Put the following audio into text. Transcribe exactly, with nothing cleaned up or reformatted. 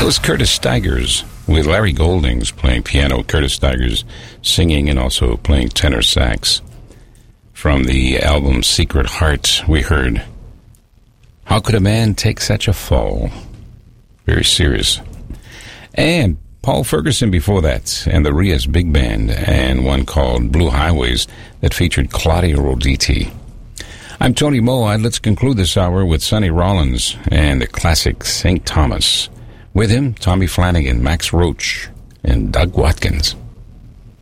was Curtis Stigers with Larry Goldings playing piano, Curtis Stigers singing and also playing tenor sax. From the album Secret Heart, we heard How Could a Man Take Such a Fall? Very serious. And Paul Ferguson before that, and the Rias Big Band, and one called Blue Highways that featured Claudia Roditi. I'm Tony Moe. Let's conclude this hour with Sonny Rollins and the classic Saint Thomas. With him, Tommy Flanagan, Max Roach, and Doug Watkins.